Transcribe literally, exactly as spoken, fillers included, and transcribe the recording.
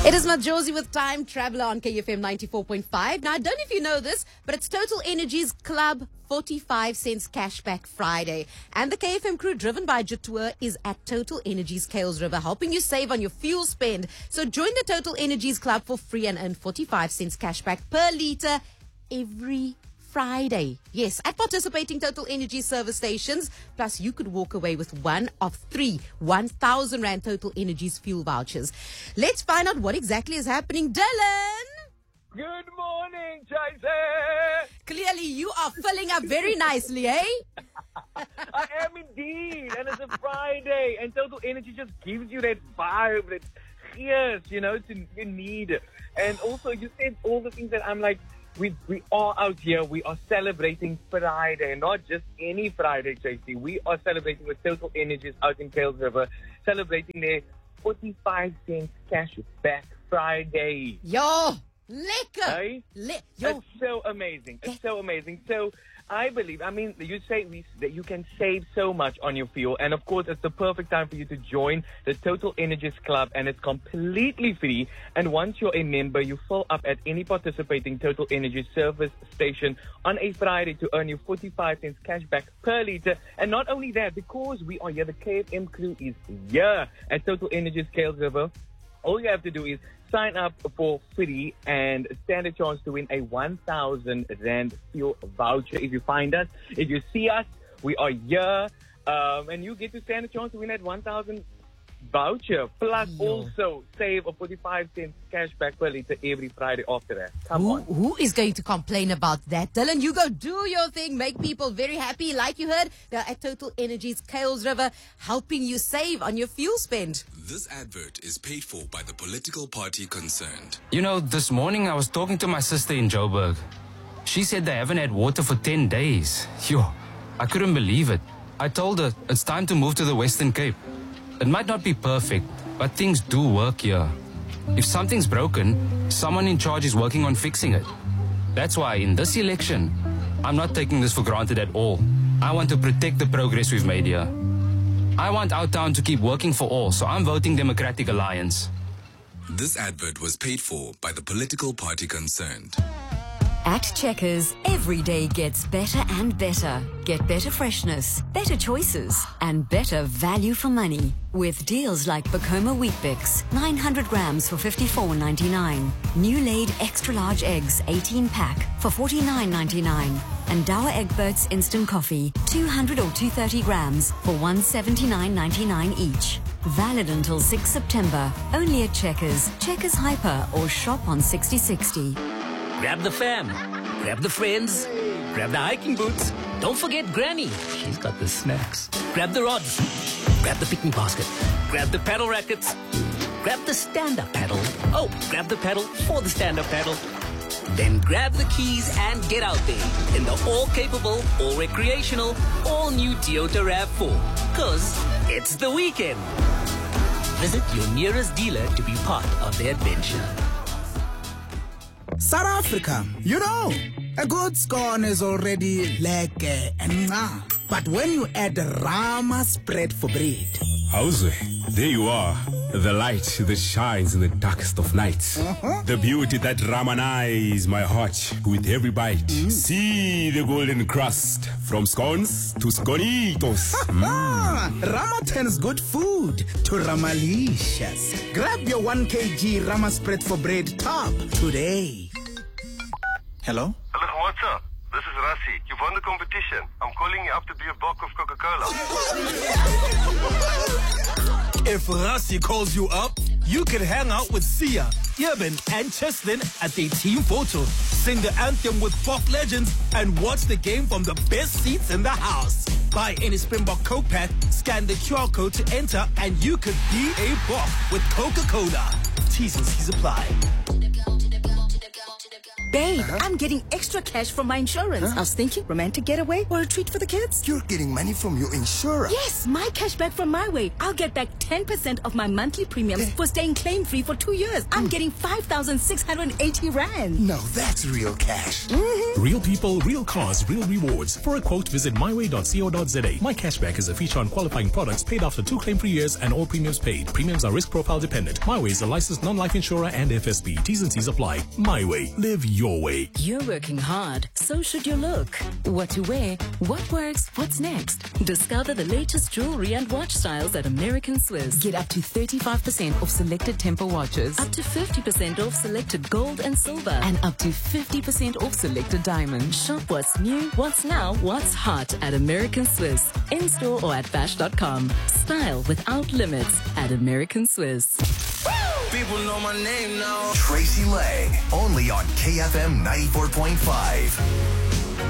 It is Majosi with Time Traveler on K F M ninety-four point five. Now, I don't know if you know this, but it's Total Energies Club forty-five cents Cashback Friday. And the K F M crew, driven by Jetour, is at Total Energies Kuils River, helping you save on your fuel spend. So join the Total Energies Club for free and earn forty-five cents cashback per litre every Friday. Yes, at participating Total Energy service stations. Plus, you could walk away with one of three one thousand Rand Total Energies fuel vouchers. Let's find out what exactly is happening. Dylan! Good morning, Jason! Clearly, you are filling up very nicely, eh? I am indeed, and it's a Friday, and Total Energy just gives you that vibe, that yes, you know, to, you need. And also, you said all the things that I'm like, We we are out here. We are celebrating Friday, not just any Friday, J C. We are celebrating with Total Energies out in Kuils River, celebrating their forty-five cents cash back Friday. Yo, lekker. Hey? Le- Yo. It's so amazing. It's so amazing. So I believe, I mean, you say we, that you can save so much on your fuel. And, of course, it's the perfect time for you to join the Total Energies Club. And it's completely free. And once you're a member, you fill up at any participating Total Energies service station on a Friday to earn your forty-five cents cash back per litre. And not only that, because we are here, the K F M crew is here at Total Energies Kuils River. All you have to do is sign up for free and stand a chance to win a one thousand Rand fuel voucher if you find us. If you see us, we are here. Um, and you get to stand a chance to win that one thousand voucher. Plus Yo. also save a forty-five cents cash back per litre every Friday after that. Come Who, on. who is going to complain about that? Dylan, you go do your thing. Make people very happy. Like you heard, they're at Total Energies Kuils River, helping you save on your fuel spend. This advert is paid for by the political party concerned. You know, this morning I was talking to my sister in Joburg. She said they haven't had water for ten days. Yo, I couldn't believe it. I told her it's time to move to the Western Cape. It might not be perfect, but things do work here. If something's broken, someone in charge is working on fixing it. That's why in this election, I'm not taking this for granted at all. I want to protect the progress we've made here. I want our town to keep working for all, so I'm voting Democratic Alliance. This advert was paid for by the political party concerned. At Checkers, every day gets better and better. Get better freshness, better choices, and better value for money. With deals like Bacoma Wheat Bix, nine hundred grams for fifty-four ninety-nine. New laid extra large eggs, eighteen pack for forty-nine ninety-nine. And Dower Egberts Instant Coffee, two hundred or two hundred thirty grams for one seventy-nine ninety-nine each. Valid until sixth September. Only at Checkers, Checkers Hyper, or shop on sixty sixty. Grab the fam, grab the friends, grab the hiking boots. Don't forget Granny, she's got the snacks. Grab the rods, grab the picnic basket, grab the paddle rackets, grab the stand-up paddle. Oh, grab the paddle for the stand-up paddle. Then grab the keys and get out there in the all-capable, all-recreational, all-new Toyota RAV four. Cause it's the weekend. Visit your nearest dealer to be part of the adventure. South Africa, you know, a good scone is already lekker and mwah. But when you add Rama spread for bread. How's it? There you are. The light that shines in the darkest of nights. Uh-huh. The beauty that ramanize my heart with every bite. Mm. See the golden crust from scones to sconitos. mm. Rama turns good food to Ramalicious. Grab your one kilogram Rama spread for bread tub today. Hello? Hello, what's up? This is Rassi. You've won the competition. I'm calling you up to be a bulk of Coca-Cola. If Rassi calls you up, you can hang out with Sia, Yeben, and Cheslin at their team photo, sing the anthem with pop legends, and watch the game from the best seats in the house. Buy any Springbok Coke pack, scan the Q R code to enter, and you could be a bulk with Coca-Cola. T's and C's apply. Babe, I'm getting extra cash from my insurance. I was thinking romantic getaway or a treat for the kids. You're getting money from your insurer? Yes, my cash back from My Way. I'll get back ten percent of my monthly premiums for staying claim-free for two years. I'm getting five thousand six hundred eighty rand. Now that's real cash. Mm-hmm. Real people, real cars, real rewards. For a quote, visit my way dot co dot za. My Cashback is a feature on qualifying products paid after two claim-free years and all premiums paid. Premiums are risk profile dependent. My Way is a licensed non-life insurer and F S B. T's and C's apply. My Way. Live your way. You're working hard, so should your look. What to wear, what works, what's next? Discover the latest jewelry and watch styles at American Swiss. Get up to thirty-five percent off selected Tempo watches, up to fifty percent off selected gold and silver, and up to fifty percent off selected diamonds. Shop what's new, what's now, what's hot at American Swiss. In-store or at bash dot com. Style without limits at American Swiss. People know my name now. Tracy Lang, only on K F M ninety-four point five.